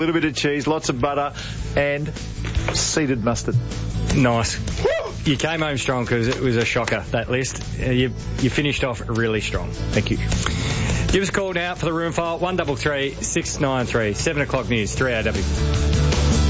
little bit of cheese, lots of butter, and seeded mustard. Nice. You came home strong because it was a shocker, that list. You finished off really strong. Thank you. Give us a call now for the room file, 133 693 7 o'clock news, 3AW.